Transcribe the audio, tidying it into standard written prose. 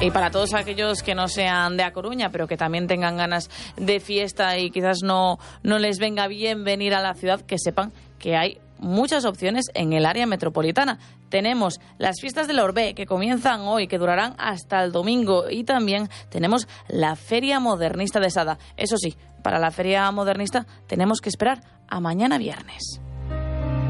Y para todos aquellos que no sean de A Coruña, pero que también tengan ganas de fiesta y quizás no les venga bien venir a la ciudad, que sepan que hay muchas opciones en el área metropolitana. Tenemos las fiestas del Orbé, que comienzan hoy, que durarán hasta el domingo, y también tenemos la Feria Modernista de Sada. Eso sí, para la Feria Modernista tenemos que esperar a mañana viernes.